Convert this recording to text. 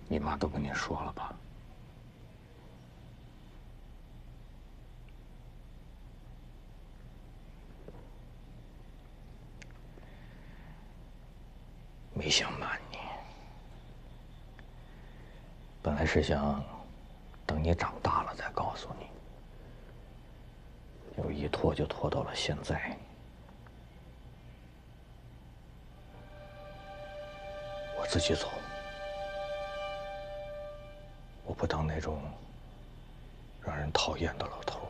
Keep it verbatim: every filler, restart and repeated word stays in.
你妈都跟你说了吧？没想瞒你，本来是想等你长大了再告诉你，又一拖就拖到了现在。我自己走，我不当那种让人讨厌的老头。